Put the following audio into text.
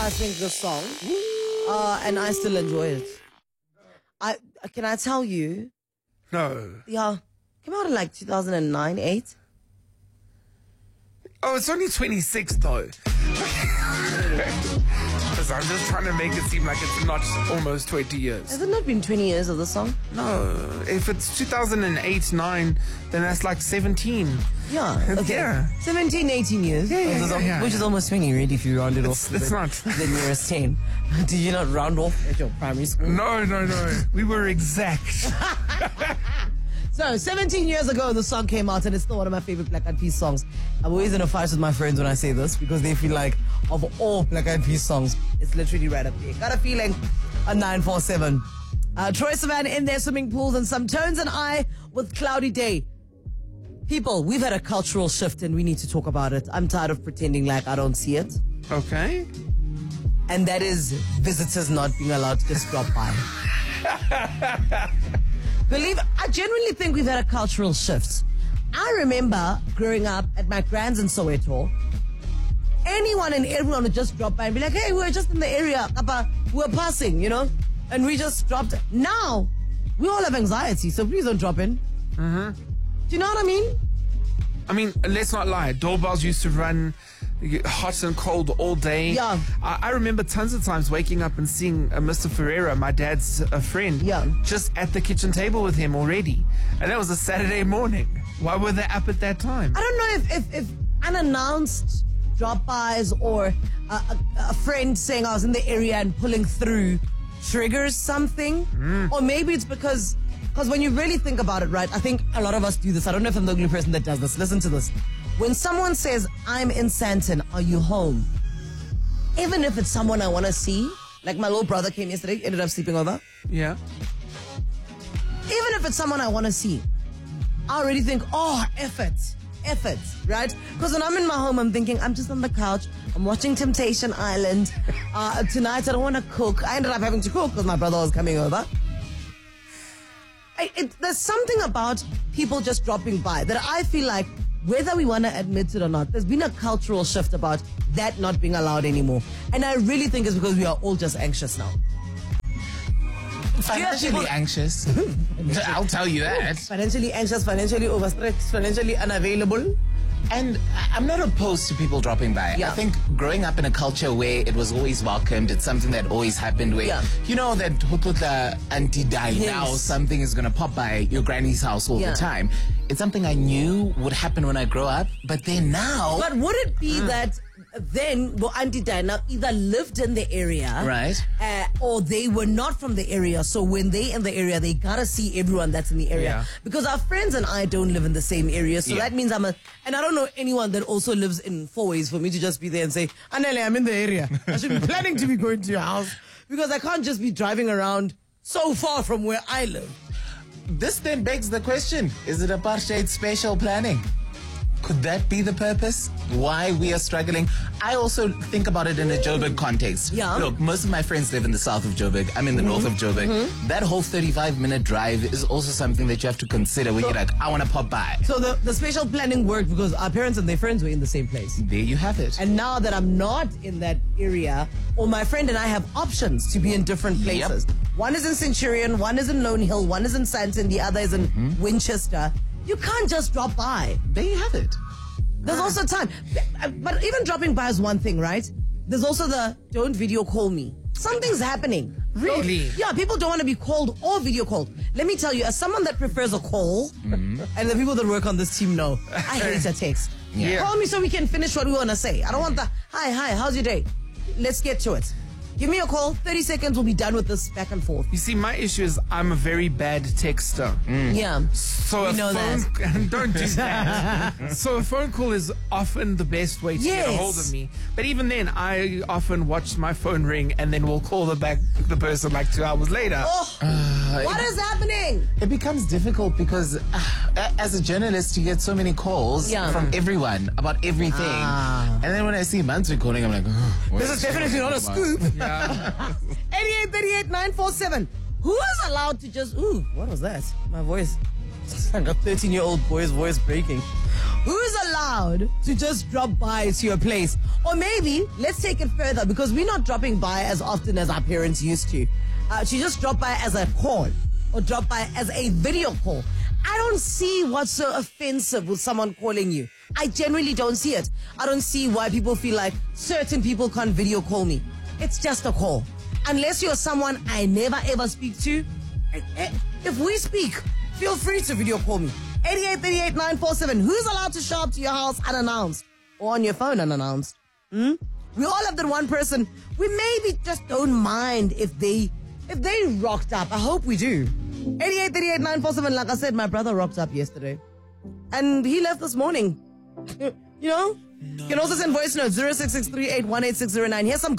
think, this song. And I still enjoy it. Can I tell you? No. Yeah. Came out in like 2009, 8. Oh, it's only 26 though. Because I'm just trying to make it seem like it's not almost 20 years. Has it not been 20 years of the song? No. If it's 2008, 9, then that's like 17. Yeah. Okay. Yeah. 17, 18 years. Yeah. Which is almost 20, really, if you round it off. It's not. The nearest 10. Did you not round off at your primary school? No. We were exact. So, 17 years ago, the song came out, and it's still one of my favorite Black Eyed Peas songs. I'm always in a fight with my friends when I say this, because they feel like, of all Black Eyed Peas songs, it's literally right up there. Got a feeling, a 947. Troye Sivan in their swimming pools, and some Tones and I with Cloudy Day. People, we've had a cultural shift, and we need to talk about it. I'm tired of pretending like I don't see it. Okay. And that is visitors not being allowed to just drop by. I genuinely think we've had a cultural shift. I remember growing up at my grand's in Soweto. Anyone and everyone would just drop by and be like, hey, we were just in the area, we were passing, and we just dropped. Now, we all have anxiety, so please don't drop in. Do you know what I mean? I mean, let's not lie. Doorbells used to run hot and cold all day. Yeah. I remember tons of times waking up and seeing Mr. Ferreira, my dad's friend, just at the kitchen table with him already. And that was a Saturday morning. Why were they up at that time? I don't know if unannounced drop-bys or a friend saying I was in the area and pulling through triggers something. Or maybe it's because when you really think about it, right, I think a lot of us do this. I don't know if I'm the only person that does this. Listen to this. When someone says, I'm in Sandton, are you home? Even if it's someone I want to see, like my little brother came yesterday, ended up sleeping over. Yeah. Even if it's someone I want to see, I already think, effort, right? Because when I'm in my home, I'm thinking, I'm just on the couch, I'm watching Temptation Island. Tonight, I don't want to cook. I ended up having to cook because my brother was coming over. There's something about people just dropping by that I feel like, whether we want to admit it or not, there's been a cultural shift about that not being allowed anymore. And I really think it's because we are all just anxious now. Financially anxious. I'll tell you that. Financially anxious, financially overstretched, financially unavailable. And I'm not opposed to people dropping by. Yeah. I think growing up in a culture where it was always welcomed, it's something that always happened where, you know that hukutla auntie die now, something is going to pop by your granny's house all the time. It's something I knew would happen when I grow up, but then now... But would it be that then, Auntie Diana either lived in the area, right, or they were not from the area, so when they in the area, they gotta see everyone that's in the area. Yeah. Because our friends and I don't live in the same area, so that means and I don't know anyone that also lives in Four Ways for me to just be there and say, Anele, I'm in the area. I should be planning to be going to your house, because I can't just be driving around so far from where I live. This then begs the question, is it apartheid spatial planning? Could that be the purpose? Why we are struggling? I also think about it in a Joburg context. Yeah. Look, most of my friends live in the south of Joburg. I'm in the north of Joburg. That whole 35-minute drive is also something that you have to consider when you're like, I want to pop by. So the spatial planning worked because our parents and their friends were in the same place. There you have it. And now that I'm not in that area, or my friend and I have options to be in different places. One is in Centurion, one is in Lone Hill, one is in Sandton, the other is in Winchester. You can't just drop by. There you have it. There's also time. But even dropping by is one thing, right? There's also the don't video call me. Something's happening. Really? So, yeah, people don't want to be called or video called. Let me tell you, as someone that prefers a call, and the people that work on this team know, I hate a text. Yeah. Call me so we can finish what we want to say. I don't want the, hi, how's your day? Let's get to it. Give me a call, 30 seconds, we'll be done with this back and forth. You see, my issue is I'm a very bad texter. Yeah. So We a know phone don't do that. So a phone call is often the best way to get a hold of me. But even then, I often watch my phone ring and then we'll call the person like 2 hours later. What is happening? It becomes difficult because as a journalist, you get so many calls from everyone about everything. And then when I see Mansu calling, I'm like, this is definitely not a scoop. 8838-947. Who is allowed to just... Ooh, what was that? My voice. Like a 13-year-old boy's voice breaking. Who's allowed to just drop by to your place? Or maybe, let's take it further, because we're not dropping by as often as our parents used to. She just dropped by as a call, or dropped by as a video call. I don't see what's so offensive with someone calling you. I generally don't see it. I don't see why people feel like certain people can't video call me. It's just a call. Unless you're someone I never ever speak to. If we speak, feel free to video call me. 8838-947. Who's allowed to show up to your house unannounced? Or on your phone unannounced? We all have that one person. We maybe just don't mind if they rocked up. I hope we do. 8838-947. Like I said, my brother rocked up yesterday. And he left this morning. You know? You can also send voice notes 0663818609. Here's some